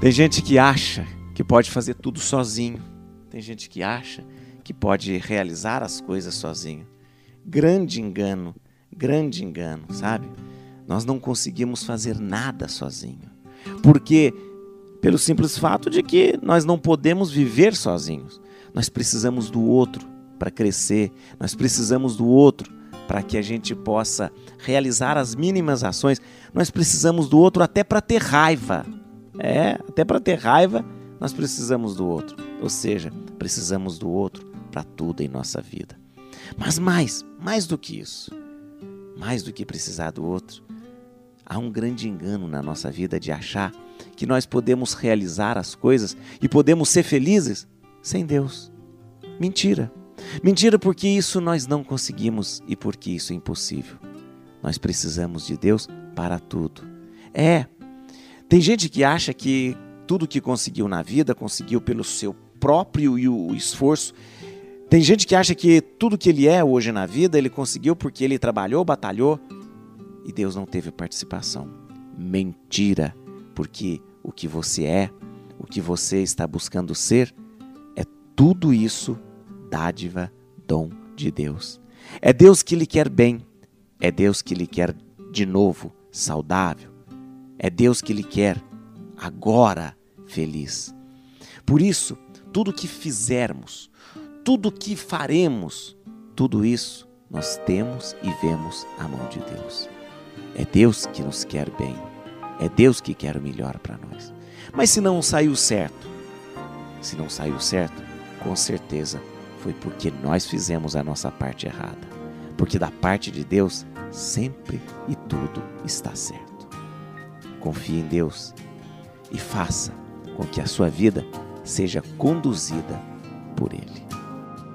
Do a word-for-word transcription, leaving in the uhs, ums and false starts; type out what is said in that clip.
Tem gente que acha que pode fazer tudo sozinho. Tem gente que acha que pode realizar as coisas sozinho. Grande engano, grande engano, sabe? Nós não conseguimos fazer nada sozinho. Porque, pelo simples fato de que nós não podemos viver sozinhos. Nós precisamos do outro para crescer. Nós precisamos do outro para que a gente possa realizar as mínimas ações. Nós precisamos do outro até para ter raiva. É, até para ter raiva, nós precisamos do outro. Ou seja, precisamos do outro para tudo em nossa vida. Mas mais, mais do que isso, mais do que precisar do outro, há um grande engano na nossa vida de achar que nós podemos realizar as coisas e podemos ser felizes sem Deus. Mentira. Mentira, porque isso nós não conseguimos e porque isso é impossível. Nós precisamos de Deus para tudo. É, tem gente que acha que tudo que conseguiu na vida, conseguiu pelo seu próprio esforço. Tem gente que acha que tudo que ele é hoje na vida, ele conseguiu porque ele trabalhou, batalhou e Deus não teve participação. Mentira, porque o que você é, o que você está buscando ser, é tudo isso dádiva, dom de Deus. É Deus que lhe quer bem, é Deus que lhe quer de novo saudável, é Deus que lhe quer agora feliz. Por isso, tudo que fizermos, tudo que faremos, tudo isso nós temos e vemos a mão de Deus. É Deus que nos quer bem, é Deus que quer o melhor para nós. Mas se não saiu certo, se não saiu certo, com certeza foi porque nós fizemos a nossa parte errada. Porque da parte de Deus, sempre e tudo está certo. Confie em Deus e faça com que a sua vida seja conduzida por Ele.